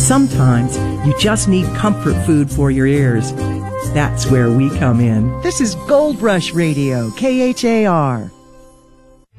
Sometimes you just need comfort food for your ears. That's where we come in. This is Gold Rush Radio, KHAR.